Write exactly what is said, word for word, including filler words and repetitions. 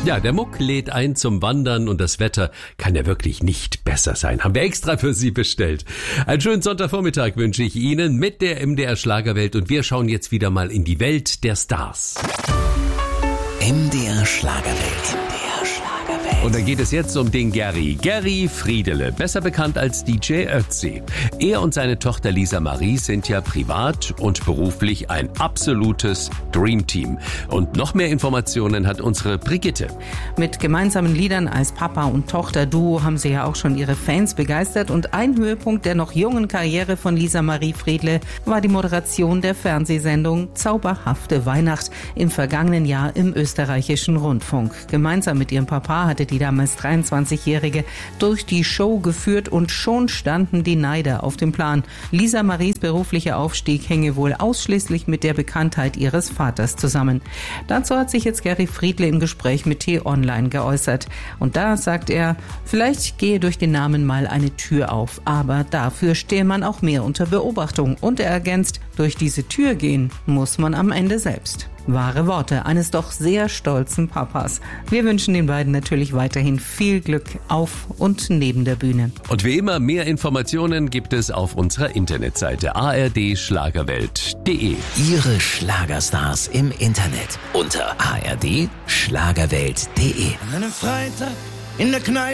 Ja, der Muck lädt ein zum Wandern und das Wetter kann ja wirklich nicht besser sein. Haben wir extra für Sie bestellt. Einen schönen Sonntagvormittag wünsche ich Ihnen mit der M D R Schlagerwelt und wir schauen jetzt wieder mal in die Welt der Stars. M D R Schlagerwelt. Und da geht es jetzt um den Gary. Gary Friedele, besser bekannt als D J Ötzi. Er und seine Tochter Lisa Marie sind ja privat und beruflich ein absolutes Dreamteam. Und noch mehr Informationen hat unsere Brigitte. Mit gemeinsamen Liedern als Papa- und Tochter-Duo haben sie ja auch schon ihre Fans begeistert. Und ein Höhepunkt der noch jungen Karriere von Lisa Marie Friedle war die Moderation der Fernsehsendung Zauberhafte Weihnacht im vergangenen Jahr im österreichischen Rundfunk. Gemeinsam mit ihrem Papa hatte die damals dreiundzwanzigjährige durch die Show geführt und schon standen die Neider auf dem Plan. Lisa Maries beruflicher Aufstieg hänge wohl ausschließlich mit der Bekanntheit ihres Vaters zusammen. Dazu hat sich jetzt Gary Friedle im Gespräch mit T-Online geäußert. Und da sagt er, vielleicht gehe durch den Namen mal eine Tür auf, aber dafür stehe man auch mehr unter Beobachtung. Und er ergänzt, durch diese Tür gehen muss man am Ende selbst. Wahre Worte eines doch sehr stolzen Papas. Wir wünschen den beiden natürlich weiterhin viel Glück auf und neben der Bühne. Und wie immer, mehr Informationen gibt es auf unserer Internetseite a r d schlagerwelt punkt d e. Ihre Schlagerstars im Internet unter a r d schlagerwelt punkt d e. An einem Freitag in der Kneipe